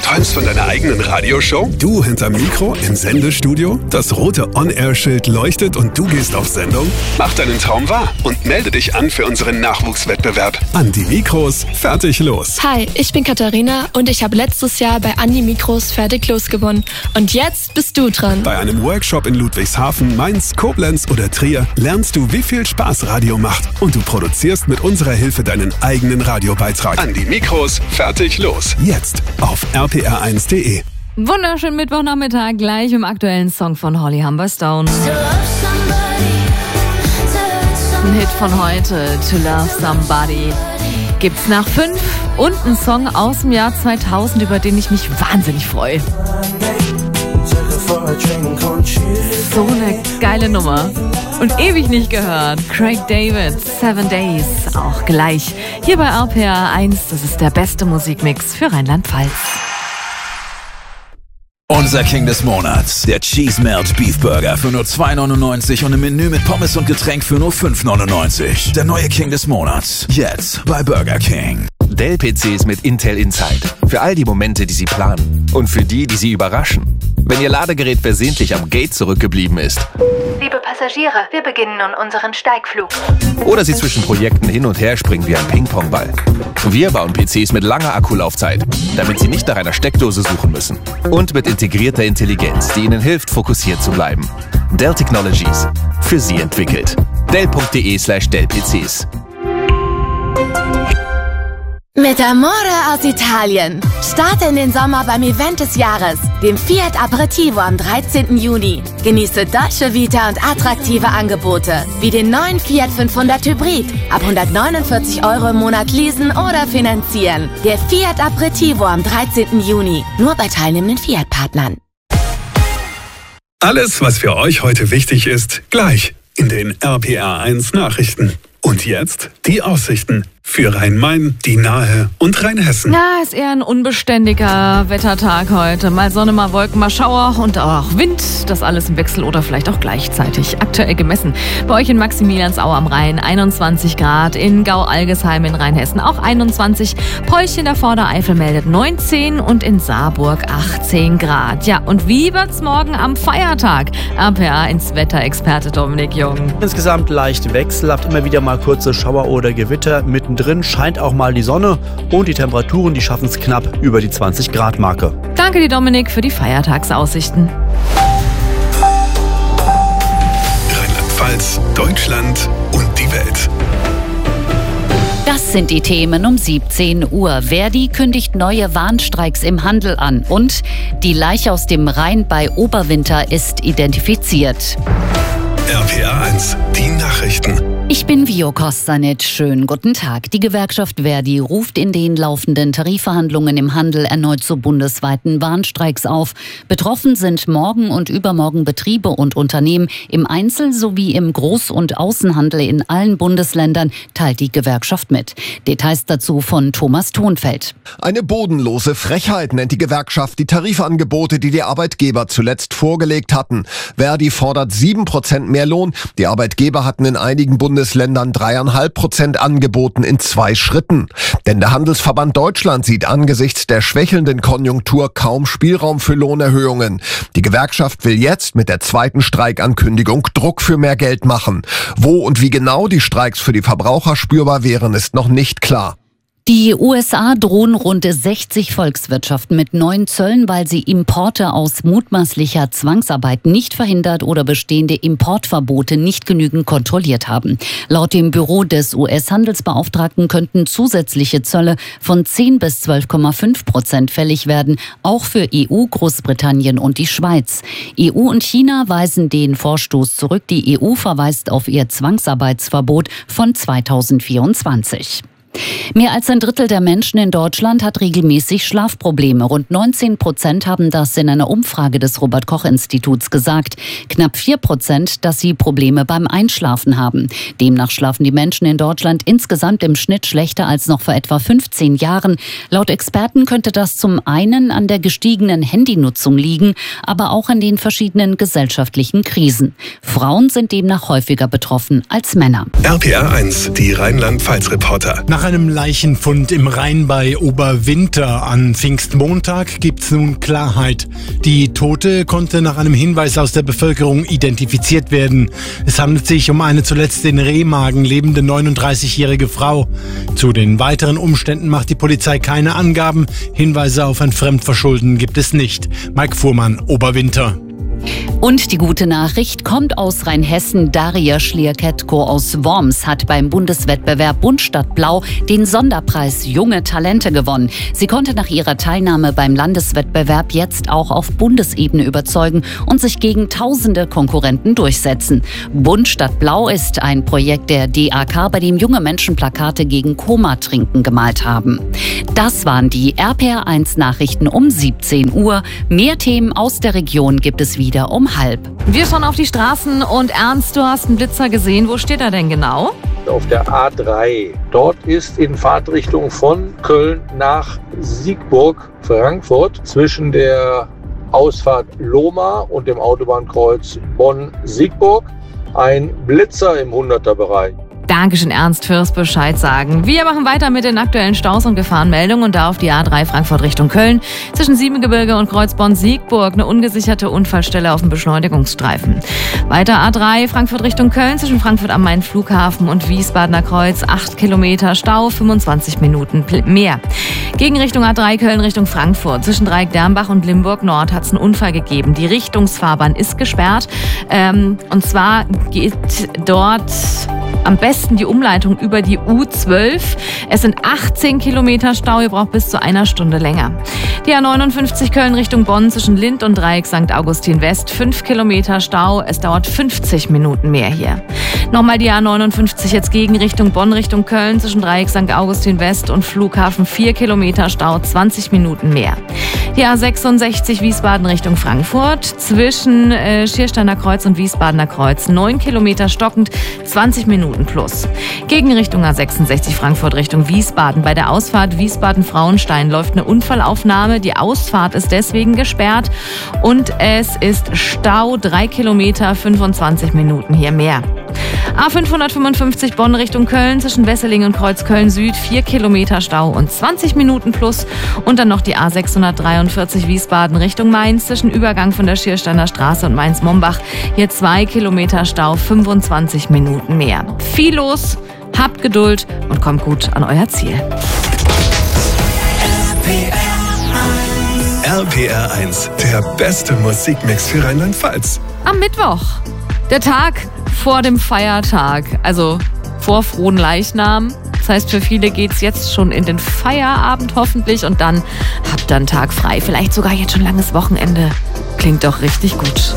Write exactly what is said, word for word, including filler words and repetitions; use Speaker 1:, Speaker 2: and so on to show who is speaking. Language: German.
Speaker 1: träumst von deiner eigenen Radioshow? Du hinterm Mikro im Sendestudio? Das rote On-Air-Schild leuchtet und du gehst auf Sendung? Mach deinen Traum wahr und melde dich an für unseren Nachwuchswettbewerb. An die Mikros, fertig los.
Speaker 2: Hi, ich bin Katharina und ich habe letztes Jahr bei An die Mikros fertig los gewonnen. Und jetzt bist du dran.
Speaker 1: Bei einem Workshop in Ludwigshafen, Mainz, Koblenz oder Trier lernst du, wie viel Spaß Radio macht. Und du produzierst mit unserer Hilfe deinen eigenen Radiobeitrag. An die Mikros, fertig los. Jetzt auf r p r eins punkt d e.
Speaker 3: Wunderschönen Mittwochnachmittag, gleich im aktuellen Song von Holly Humberstone. Ein Hit von heute, To Love Somebody. Gibt's nach fünf und ein Song aus dem Jahr zweitausend, über den ich mich wahnsinnig freue. So eine geile Nummer. Und ewig nicht gehört. Craig David, Seven Days, auch gleich. Hier bei R P R eins, das ist der beste Musikmix für Rheinland-Pfalz.
Speaker 4: Unser King des Monats, der Cheese Melt Beef Burger für nur zwei neunundneunzig und ein Menü mit Pommes und Getränk für nur fünf neunundneunzig. Der neue King des Monats, jetzt bei Burger King.
Speaker 5: Dell-P Cs mit Intel Inside. Für all die Momente, die Sie planen. Und für die, die Sie überraschen. Wenn Ihr Ladegerät versehentlich am Gate zurückgeblieben ist.
Speaker 6: Liebe Passagiere, wir beginnen nun unseren Steigflug.
Speaker 5: Oder Sie zwischen Projekten hin und her springen wie ein Ping-Pong-Ball. Wir bauen P Cs mit langer Akkulaufzeit, damit Sie nicht nach einer Steckdose suchen müssen. Und mit integrierter Intelligenz, die Ihnen hilft, fokussiert zu bleiben. Dell Technologies. Für Sie entwickelt. Dell punkt de slash Dell P Cs.
Speaker 7: Mit Amore aus Italien. Starte in den Sommer beim Event des Jahres, dem Fiat Aperitivo am dreizehnten Juni. Genieße Dolce Vita und attraktive Angebote, wie den neuen Fiat fünfhundert Hybrid, ab hundertneunundvierzig Euro im Monat leasen oder finanzieren. Der Fiat Aperitivo am dreizehnten Juni, nur bei teilnehmenden Fiat-Partnern.
Speaker 1: Alles, was für euch heute wichtig ist, gleich in den R P R eins Nachrichten. Und jetzt die Aussichten für Rhein-Main, die Nahe und Rheinhessen.
Speaker 3: Ja, ist eher ein unbeständiger Wettertag heute. Mal Sonne, mal Wolken, mal Schauer und auch Wind. Das alles im Wechsel oder vielleicht auch gleichzeitig. Aktuell gemessen bei euch in Maximiliansau am Rhein einundzwanzig Grad, in Gau-Algesheim in Rheinhessen auch einundzwanzig, Polch in der Vordereifel meldet neunzehn und in Saarburg achtzehn Grad. Ja, und wie wird's morgen am Feiertag? R P R ins Wetterexperte Dominik Jung.
Speaker 8: Insgesamt leicht wechselhaft, immer wieder mal kurze Schauer oder Gewitter. Mittendrin scheint auch mal die Sonne und die Temperaturen, die schaffen es knapp über die zwanzig Grad Marke.
Speaker 3: Danke dir, Dominik, für die Feiertagsaussichten.
Speaker 1: Rheinland-Pfalz, Deutschland und die Welt.
Speaker 9: Das sind die Themen um siebzehn Uhr. Verdi kündigt neue Warnstreiks im Handel an. Und die Leiche aus dem Rhein bei Oberwinter ist identifiziert.
Speaker 1: R P R eins, die Nachrichten.
Speaker 9: Ich bin Vio Kostanic. Schönen guten Tag. Die Gewerkschaft Verdi ruft in den laufenden Tarifverhandlungen im Handel erneut zu bundesweiten Warnstreiks auf. Betroffen sind morgen und übermorgen Betriebe und Unternehmen im Einzel- sowie im Groß- und Außenhandel in allen Bundesländern, teilt die Gewerkschaft mit. Details dazu von Thomas Thonfeld.
Speaker 10: Eine bodenlose Frechheit nennt die Gewerkschaft die Tarifangebote, die die Arbeitgeber zuletzt vorgelegt hatten. Verdi fordert sieben Prozent mehr Lohn. Die Arbeitgeber hatten in einigen Bundesländern Bundesländern dreieinhalb Prozent angeboten in zwei Schritten. Denn der Handelsverband Deutschland sieht angesichts der schwächelnden Konjunktur kaum Spielraum für Lohnerhöhungen. Die Gewerkschaft will jetzt mit der zweiten Streikankündigung Druck für mehr Geld machen. Wo und wie genau die Streiks für die Verbraucher spürbar wären, ist noch nicht klar.
Speaker 9: Die U S A drohen rund sechzig Volkswirtschaften mit neuen Zöllen, weil sie Importe aus mutmaßlicher Zwangsarbeit nicht verhindert oder bestehende Importverbote nicht genügend kontrolliert haben. Laut dem Büro des U S-Handelsbeauftragten könnten zusätzliche Zölle von zehn bis zwölf Komma fünf Prozent fällig werden, auch für E U, Großbritannien und die Schweiz. E U und China weisen den Vorstoß zurück. Die E U verweist auf ihr Zwangsarbeitsverbot von zweitausendvierundzwanzig. Mehr als ein Drittel der Menschen in Deutschland hat regelmäßig Schlafprobleme. Rund neunzehn Prozent haben das in einer Umfrage des Robert-Koch-Instituts gesagt. Knapp vier Prozent, dass sie Probleme beim Einschlafen haben. Demnach schlafen die Menschen in Deutschland insgesamt im Schnitt schlechter als noch vor etwa fünfzehn Jahren. Laut Experten könnte das zum einen an der gestiegenen Handynutzung liegen, aber auch an den verschiedenen gesellschaftlichen Krisen. Frauen sind demnach häufiger betroffen als Männer.
Speaker 1: R P R eins, die Rheinland-Pfalz-Reporter.
Speaker 11: Nach Nach einem Leichenfund im Rhein bei Oberwinter an Pfingstmontag gibt's nun Klarheit. Die Tote konnte nach einem Hinweis aus der Bevölkerung identifiziert werden. Es handelt sich um eine zuletzt in Remagen lebende neununddreißigjährige Frau. Zu den weiteren Umständen macht die Polizei keine Angaben. Hinweise auf ein Fremdverschulden gibt es nicht. Mike Fuhrmann, Oberwinter.
Speaker 9: Und die gute Nachricht kommt aus Rheinhessen. Daria Schlierketko aus Worms hat beim Bundeswettbewerb Bund Stadt Blau den Sonderpreis Junge Talente gewonnen. Sie konnte nach ihrer Teilnahme beim Landeswettbewerb jetzt auch auf Bundesebene überzeugen und sich gegen tausende Konkurrenten durchsetzen. Bund Stadt Blau ist ein Projekt der D A K, bei dem junge Menschen Plakate gegen Komatrinken gemalt haben. Das waren die R P R eins Nachrichten um siebzehn Uhr. Mehr Themen aus der Region gibt es wieder um halb.
Speaker 3: Wir schauen auf die Straßen und Ernst, du hast einen Blitzer gesehen. Wo steht er denn genau?
Speaker 12: Auf der A drei. Dort ist in Fahrtrichtung von Köln nach Siegburg, Frankfurt, zwischen der Ausfahrt Lohmar und dem Autobahnkreuz Bonn-Siegburg ein Blitzer im hunderter-Bereich.
Speaker 3: Dankeschön, Ernst, fürs Bescheid sagen. Wir machen weiter mit den aktuellen Staus und Gefahrenmeldungen und da auf die A drei Frankfurt Richtung Köln. Zwischen Siebengebirge und Kreuz Bonn-Siegburg eine ungesicherte Unfallstelle auf dem Beschleunigungsstreifen. Weiter A drei Frankfurt Richtung Köln zwischen Frankfurt am Main Flughafen und Wiesbadener Kreuz. acht Kilometer Stau, fünfundzwanzig Minuten mehr. Gegenrichtung A drei Köln Richtung Frankfurt. Zwischen Dreieck-Dernbach und Limburg Nord hat es einen Unfall gegeben. Die Richtungsfahrbahn ist gesperrt. Ähm, und zwar geht dort am besten die Umleitung über die U zwölf. Es sind achtzehn Kilometer Stau, ihr braucht bis zu einer Stunde länger. Die A neunundfünfzig Köln Richtung Bonn zwischen Lind und Dreieck Sankt Augustin West, fünf Kilometer Stau, es dauert fünfzig Minuten mehr hier. Nochmal die A neunundfünfzig jetzt gegen Richtung Bonn Richtung Köln zwischen Dreieck Sankt Augustin West und Flughafen, vier Kilometer Stau, zwanzig Minuten mehr. Die A sechsundsechzig Wiesbaden Richtung Frankfurt zwischen äh, Schiersteiner Kreuz und Wiesbadener Kreuz, neun Kilometer stockend, zwanzig Minuten plus. Gegen Richtung A sechsundsechzig Frankfurt Richtung Wiesbaden. Bei der Ausfahrt Wiesbaden-Frauenstein läuft eine Unfallaufnahme. Die Ausfahrt ist deswegen gesperrt und es ist Stau, drei Kilometer, fünfundzwanzig Minuten hier mehr. A fünfhundertfünfundfünfzig Bonn Richtung Köln zwischen Wesseling und Kreuz Köln Süd, vier Kilometer Stau und zwanzig Minuten plus. Und dann noch die A sechshundertdreiundvierzig Wiesbaden Richtung Mainz zwischen Übergang von der Schiersteiner Straße und Mainz-Mombach. Hier zwei Kilometer Stau, fünfundzwanzig Minuten mehr. Viel los, habt Geduld und kommt gut an euer Ziel.
Speaker 1: R P R eins, der beste Musikmix für Rheinland-Pfalz.
Speaker 3: Am Mittwoch, der Tag vor dem Feiertag, also vor Frohen Leichnam. Das heißt, für viele geht's jetzt schon in den Feierabend hoffentlich und dann habt ihr einen Tag frei. Vielleicht sogar jetzt schon langes Wochenende. Klingt doch richtig gut.